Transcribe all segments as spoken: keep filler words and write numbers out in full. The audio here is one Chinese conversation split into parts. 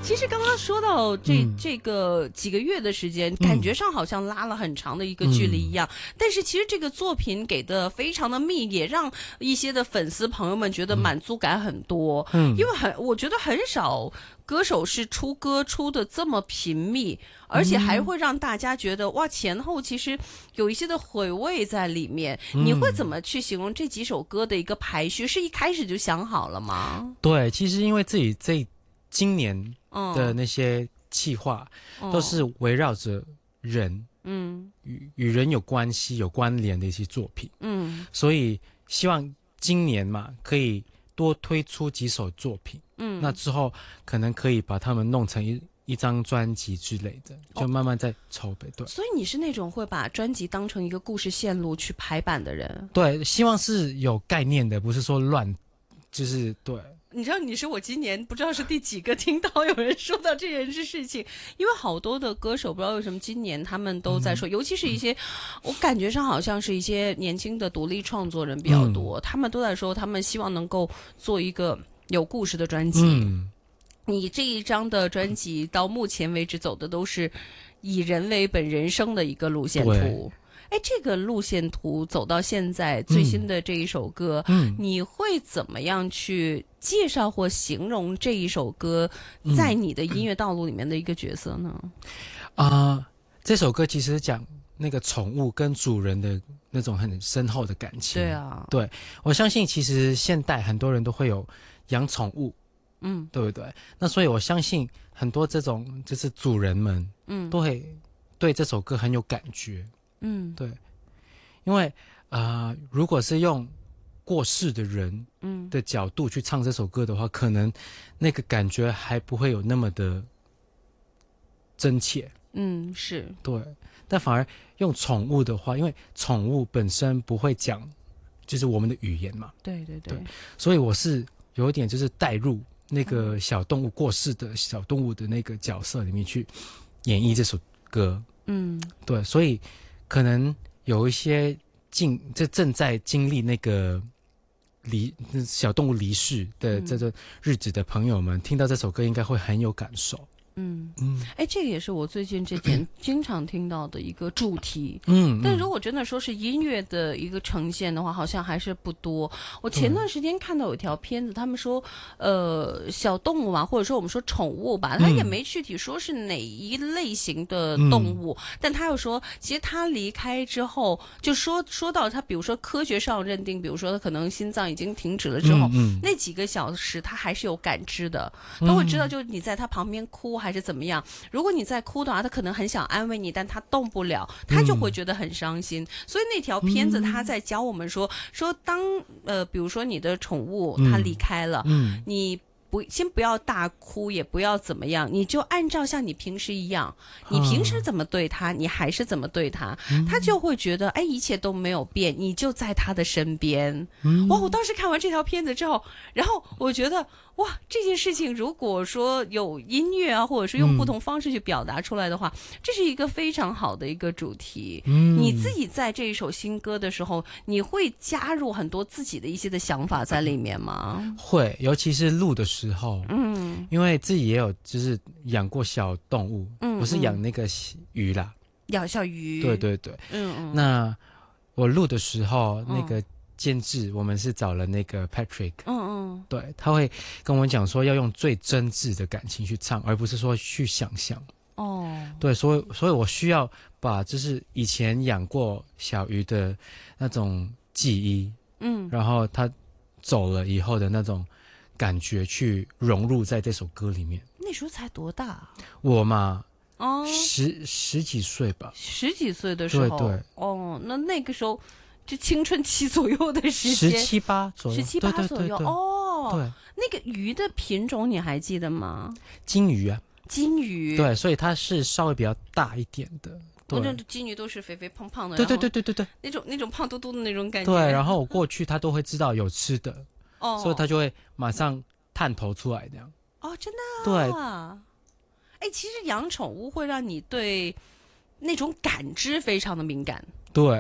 其实刚刚说到这、 嗯、 这个几个月的时间，感觉上好像拉了很长的一个距离一样、嗯、但是其实这个作品给的非常的密，也让一些的粉丝朋友们觉得满足感很多。嗯，因为很我觉得很少歌手是出歌出的这么频密，而且还会让大家觉得哇，前后其实有一些的回味在里面。嗯、你会怎么去形容这几首歌的一个排序？是一开始就想好了吗？ 对，其实因为自己这今年的那些企划、嗯、都是围绕着人，嗯，与与人有关系、有关联的一些作品，嗯，所以希望今年嘛，可以多推出几首作品，嗯，那之后可能可以把它们弄成一一张专辑之类的，就慢慢在筹备。对， 所以你是那种会把专辑当成一个故事线路去排版的人？ 对，希望是有概念的，不是说乱，就是对。 你知道你是我今年不知道是第几个听到有人说到这件事情，因为好多的歌手不知道为什么今年他们都在说、嗯、尤其是一些、嗯、我感觉上好像是一些年轻的独立创作人比较多、嗯、他们都在说他们希望能够做一个有故事的专辑、嗯、你这一张的专辑到目前为止走的都是以人为本人生的一个路线图。哎，这个路线图走到现在最新的这一首歌、嗯、你会怎么样去介绍或形容这一首歌在你的音乐道路里面的一个角色呢？ 啊、嗯呃，这首歌其实讲那个宠物跟主人的那种很深厚的感情。 对啊， 对，我相信其实现代很多人都会有养宠物，嗯，对不对？那所以我相信很多这种就是主人们，嗯，都会对这首歌很有感觉。嗯，对，因为啊、呃，如果是用过世的人的角度去唱这首歌的话，嗯、可能那个感觉还不会有那么的真切。 嗯，是对，但反而用宠物的话，因为宠物本身不会讲，就是我们的语言嘛。 对对 对, 对， 所以我是有一点就是带入那个小动物过世的小动物的那个角色里面去演绎这首歌。嗯，对，所以。可能有一些经这正在经历那个离小动物离世的这个日子的朋友们，嗯、听到这首歌应该会很有感受。嗯嗯， 哎，这个也是我最近这点经常听到的一个主题。嗯，但如果真的说是音乐的一个呈现的话，好像还是不多。我前段时间看到有一条片子，他们说，呃，小动物嘛，或者说我们说宠物吧，他也没具体说是哪一类型的动物，嗯、但他又说，其实他离开之后，就说说到他，比如说科学上认定，比如说他可能心脏已经停止了之后，嗯嗯、那几个小时他还是有感知的，他会知道，就是你在他旁边哭。还是怎么样？如果你在哭的话，他可能很想安慰你，但他动不了，他就会觉得很伤心。嗯、所以那条片子他在教我们说，说当呃，比如说你的宠物它离开了，嗯、你。不，先不要大哭，也不要怎么样，你就按照像你平时一样，你平时怎么对他，你还是怎么对他，嗯、他就会觉得，哎，一切都没有变，你就在他的身边。嗯、哇！我当时看完这条片子之后，然后我觉得，哇，这件事情如果说有音乐啊，或者是用不同方式去表达出来的话，嗯、这是一个非常好的一个主题。嗯、你自己在这一首新歌的时候，你会加入很多自己的一些的想法在里面吗？ 会，尤其是录的时候。时候，嗯，因为自己也有就是养过小动物，嗯，我是养那个鱼啦， 养小鱼， 对对对，嗯嗯。那我录的时候，嗯、那个监制我们是找了那个 Patrick，嗯嗯，对，他会跟我讲说要用最真挚的感情去唱，而不是说去想象。哦，对，所以所以我需要把就是以前养过小鱼的那种记忆，嗯，然后他走了以后的那种。感觉去融入在这首歌里面。 那时候才多大？ 我嘛，哦，十十几岁吧。 十几岁的时候， 对对。 哦，那那个时候就青春期左右的时间， 十七八左右， 十七八左右。 对对对对哦， 对。 那个鱼的品种你还记得吗？ 金鱼啊。 金鱼。 对，所以它是稍微比较大一点的。 我那种金鱼都是肥肥胖胖的。 对对对对对对。 那种那种胖嘟嘟的那种感觉。 对，然后我过去它都会知道有吃的。哦，所以他就会马上探头出来这样。 哦，真的、啊？ 对。 哎，其实养宠物会让你对那种感知非常的敏感。 对。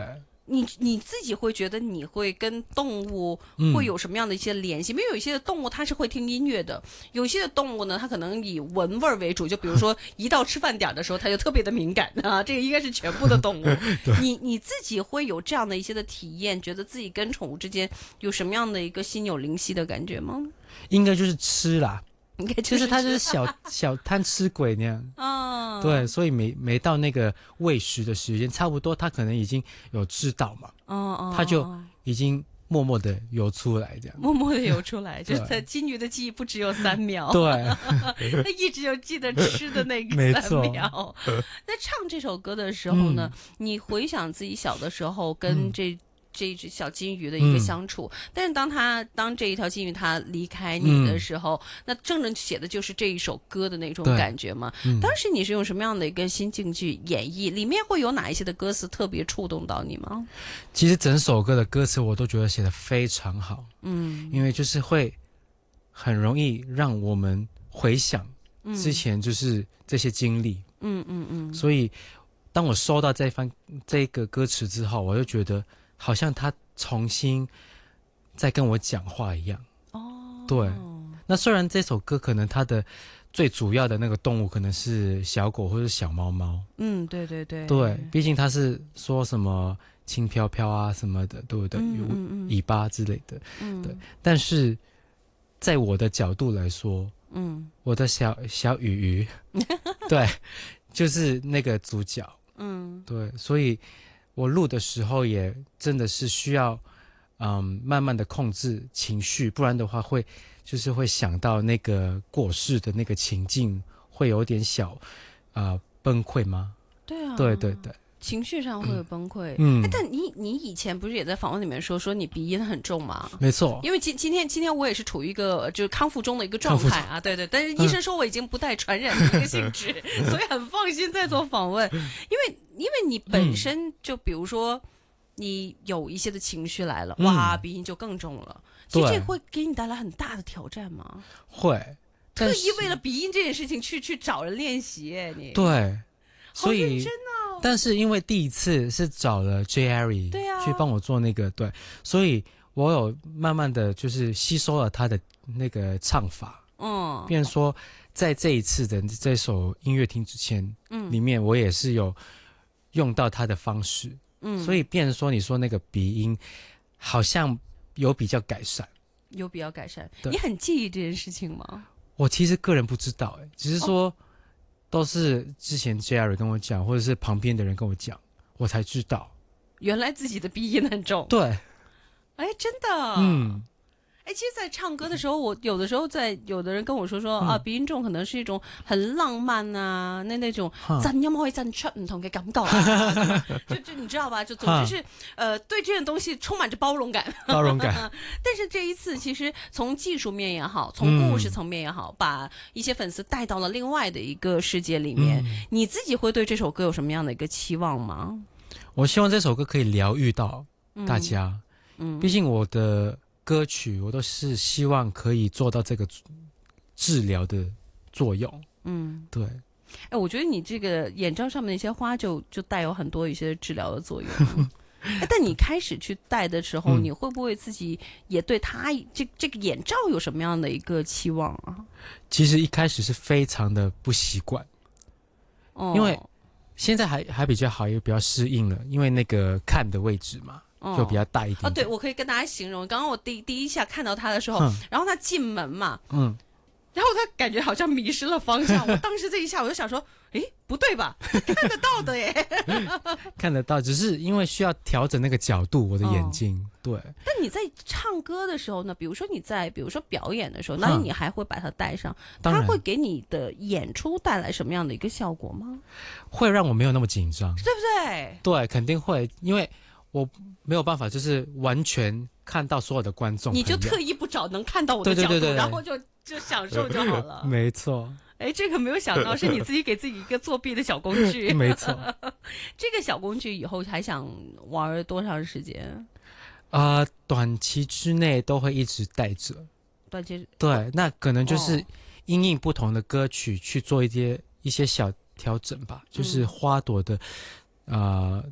你你自己会觉得你会跟动物会有什么样的一些联系？嗯、因为有一些的动物它是会听音乐的，有一些的动物呢，它可能以闻味为主。就比如说一到吃饭点的时候，它就特别的敏感啊。这个应该是全部的动物。你你自己会有这样的一些的体验，觉得自己跟宠物之间有什么样的一个心有灵犀的感觉吗？ 应该就是吃啦。 应该就是他就是小小贪吃鬼那样哦，对，所以没没到那个喂食的时间，差不多他可能已经有知道嘛，哦哦，他就已经默默的游出来这样， 默默的游出来，就是金鱼的记忆不只有三秒， 对， 他一直有记得吃的那个三秒。那唱这首歌的时候呢，嗯、你回想自己小的时候跟这。嗯这一只小金鱼的一个相处，嗯、但是当他当这一条金鱼它离开你的时候，嗯、那正正写的就是这一首歌的那种感觉嘛。嗯、当时你是用什么样的一个心境去演绎？里面会有哪一些的歌词特别触动到你吗？ 其实整首歌的歌词我都觉得写得非常好，嗯，因为就是会很容易让我们回想之前就是这些经历，嗯嗯嗯，所以当我收到这番这个歌词之后，我就觉得。好像他重新在跟我讲话一样哦，对。那虽然这首歌可能它的最主要的那个动物可能是小狗或者小猫猫，嗯，对对对，对，毕竟它是说什么轻飘飘啊什么的，对不对？有尾巴之类的，嗯，对。但是在我的角度来说，嗯，我的小小鱼鱼，对，就是那个主角，嗯，对，所以。我录的时候也真的是需要，嗯，慢慢的控制情绪，不然的话会就是会想到那个过世的那个情境，会有点小啊、呃、崩溃吗？对啊，对对对， 情绪上会有崩溃。嗯，但你你以前不是也在访问里面说说你鼻音很重吗？ 没错， 因为今今天今天我也是处于一个就是康复中的一个状态啊，对对，但是医生说我已经不带传染的一个性质，嗯、所以很放心在做访问，因为。因为你本身就比如说你有一些的情绪来了，嗯、哇，鼻音就更重了。其实这会给你带来很大的挑战吗？ 会， 特意为了鼻音这件事情去去找人练习，你对， 所以好认真哦。 但是因为第一次是找了 Jerry 对啊去帮我做那个对，所以我有慢慢的就是吸收了他的那个唱法，嗯，变成说在这一次的这首音乐厅之前，嗯，里面我也是有。用到他的方式，嗯，所以变成说你说那个鼻音好像有比较改善， 有比较改善。你很介意这件事情吗？ 我其实个人不知道、欸，哎，只是说、哦、都是之前 Jerry 跟我讲，或者是旁边的人跟我讲，我才知道， 原来自己的鼻音很重。 对， 哎，真的，嗯。哎，其实，在唱歌的时候，我有的时候在有的人跟我说说、嗯、啊，鼻音重可能是一种很浪漫啊，那那种震音可以震出唔同嘅感覺、啊，就就你知道吧？就总之是呃，对这件东西充滿着包容感， 包容感。 但是這一次，其實從技術面也好，從故事層面也好，嗯、把一些粉絲帶到了另外的一個世界裡面。嗯、你自己會對這首歌有什麼樣的一個期望嗎？ 我希望這首歌可以療癒到大家。嗯，畢竟我的。歌曲我都是希望可以做到這個治療的作用，嗯，對。 哎，我覺得你這個眼罩上面的一些花就就帶有很多一些治療的作用。哎，但你開始去戴的時候，嗯、你會不會自己也對它這這個眼罩有什麼樣的一個期望啊？ 其實一開始是非常的不習慣，哦，因為現在還還比較好，也比較適應了，因為那個看的位置嘛。就比較大一點點。 哦，對，我可以跟大家形容，剛剛我第第一下看到他的時候，嗯、然後他進門嘛，嗯，然後他感覺好像迷失了方向。我當時這一下我就想說，誒，不對吧？看得到的耶， 看得到，只是因為需要調整那個角度，我的眼睛。哦、對。 但你在唱歌的時候呢，比如說你在，比如說表演的時候，那你還會把它戴上，它會給你的演出帶來什麼樣的一個效果嗎？ 會讓我沒有那麼緊張， 對不對？ 對，肯定會，因為。我沒有辦法，就是完全看到所有的觀眾， 你就特意不找能看到我的角度，對對對對，然後就就享受就好了。 沒錯， 哎，這個沒有想到是你自己給自己一個作弊的小工具。 沒錯， 這個小工具以後還想玩多長時間？ 啊、呃，短期之內都會一直帶着。 短期對，那可能就是因應不同的歌曲去做一些一些小調整吧，就是花朵的啊。呃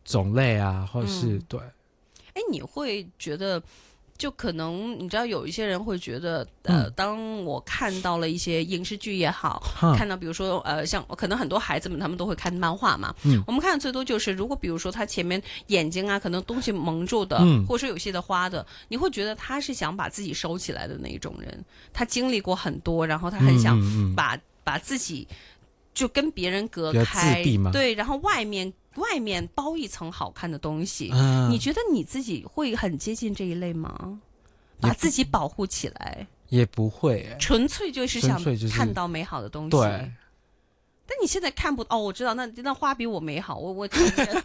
种类啊，或是、嗯、对。 哎，你会觉得？就可能你知道有一些人会觉得，呃，嗯、当我看到了一些影视剧也好，嗯、看到比如说呃，像可能很多孩子们他们都会看漫画嘛，嗯，我们看的最多就是如果比如说他前面眼睛啊可能东西蒙住的，嗯、或者说有些的花的，你会觉得他是想把自己收起来的那一种人，他经历过很多，然后他很想把、嗯嗯、把自己就跟别人隔开，对，然后外面。外面包一层好看的东西、啊、你觉得你自己会很接近这一类吗？把自己保护起来也不会、欸、 纯粹就是想看到美好的东西、 就是、对。 但你现在看不哦，我知道那那花比我美好，我我承认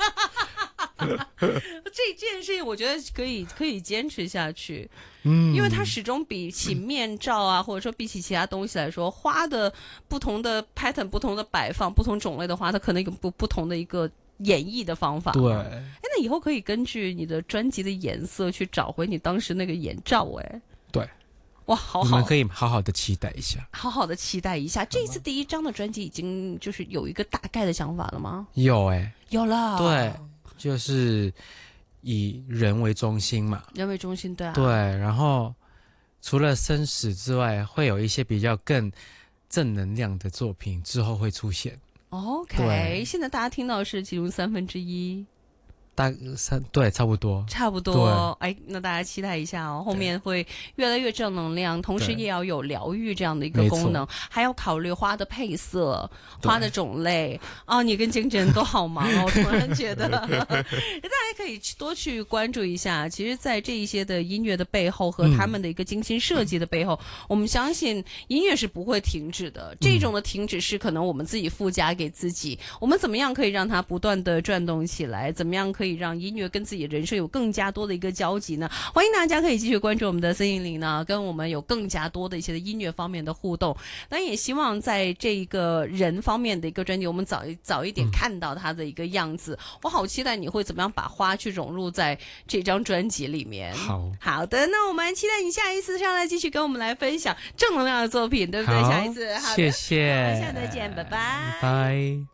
这件事情我觉得可以可以坚持下去，嗯，因为它始终比起面罩啊、嗯、或者说比起其他东西来说，花的不同的 pattern 不同的摆放不同种类的花，它可能有不不同的一个演绎的方法。 对， 哎，那以后可以根据你的专辑的颜色去找回你当时那个眼罩。哎， 对， 哇，好好， 你们可以好好的期待一下， 好好的期待一下。这一次第一张的专辑已经就是有一个大概的想法了吗？ 有哎、欸， 有了， 对，就是以人为中心嘛， 人为中心，对啊， 对，然后除了生死之外，会有一些比较更正能量的作品之后会出现。 OK， 现在大家听到的是其中三分之一， 大三对，差不多， 差不多。哎，那大家期待一下哦，后面会越来越正能量，同时也要有疗愈这样的一个功能，还要考虑花的配色、花的种类啊、哦。你跟经纪人都好忙哦，我突然觉得，大家可以多去关注一下。其实，在这一些的音乐的背后和他们的一个精心设计的背后，嗯、我们相信音乐是不会停止的。这种的停止是可能我们自己附加给自己，我们怎么样可以让它不断的转动起来？怎么样可以可以让音乐跟自己的人生有更加多的一个交集呢？欢迎大家可以继续关注我们的森林里呢，跟我们有更加多的一些的音乐方面的互动。当然也希望在这一个人方面的一个专辑，我们早一早一点看到他的一个样子。嗯、我好期待你会怎么样把花去融入在这张专辑里面。 好好的，那我们期待你下一次上来继续跟我们来分享正能量的作品，对不对？下一次，好的， 谢谢， 下次再见，拜拜， 拜。